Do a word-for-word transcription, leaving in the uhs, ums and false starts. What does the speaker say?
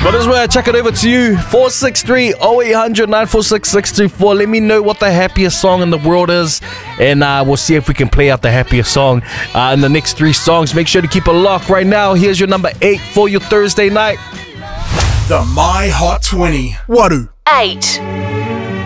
Well, this is where I check it over to you. four six three, oh eight hundred, nine four six, six two four. Let me know what the happiest song in the world is, and uh, we'll see if we can play out the happiest song uh, in the next three songs. Make sure to keep a lock right now. Here's your number eight for your Thursday night. The My Hot twenty. Waru. Eight.